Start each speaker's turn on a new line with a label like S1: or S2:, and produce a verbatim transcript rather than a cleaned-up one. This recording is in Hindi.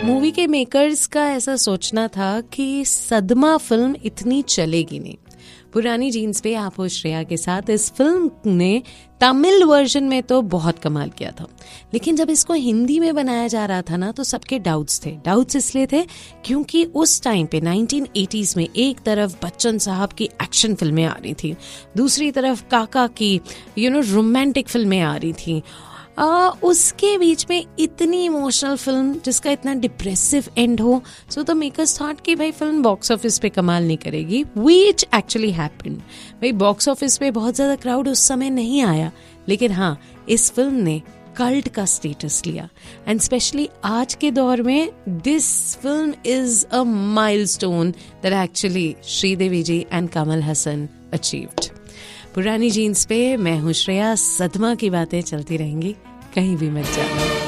S1: मूवी के मेकर्स का ऐसा सोचना था कि सदमा फिल्म इतनी चलेगी नहीं। पुरानी जीन्स पे आप हो श्रेया के साथ इस फिल्म ने तमिल वर्जन में तो बहुत कमाल किया था, लेकिन जब इसको हिंदी में बनाया जा रहा था ना तो सबके डाउट्स थे। डाउट्स इसलिए थे क्योंकि उस टाइम पे नाइनटीन एटीज़ में एक तरफ बच्चन साहब की एक्शन फिल्में आ रही थी, दूसरी तरफ काका की यू नो रोमांटिक फिल्में आ रही थी। आ, उसके बीच में इतनी इमोशनल फिल्म जिसका इतना डिप्रेसिव एंड हो, सो द मेकर्स थॉट कि भाई फिल्म बॉक्स ऑफिस पे कमाल नहीं करेगी, व्हिच एक्चुअली हैपेंड। भाई बॉक्स ऑफिस पे बहुत ज्यादा क्राउड उस समय नहीं आया, लेकिन हाँ इस फिल्म ने कल्ट का स्टेटस लिया। एंड स्पेशली आज के दौर में this film is a milestone that actually Sridevi ji and Kamal Haasan achieved. पुरानी जीन्स पे मैं हूँ श्रेया, सदमा की बातें चलती रहेंगी, कहीं भी मत जाना।